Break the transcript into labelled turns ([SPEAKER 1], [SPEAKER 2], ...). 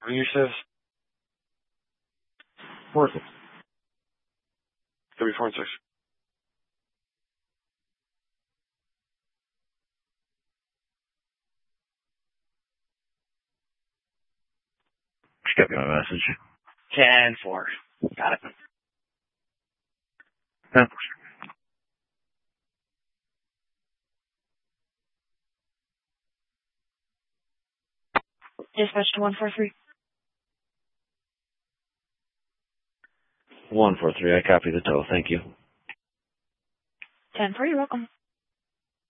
[SPEAKER 1] You says?
[SPEAKER 2] 4-6.
[SPEAKER 1] Could be 4 and 6.
[SPEAKER 2] Just got me my message.
[SPEAKER 3] 10-4. Got it.
[SPEAKER 2] 10-4.
[SPEAKER 4] Dispatch to 143.
[SPEAKER 2] 143. I copy the tow. Thank you.
[SPEAKER 4] 10-4, you're welcome.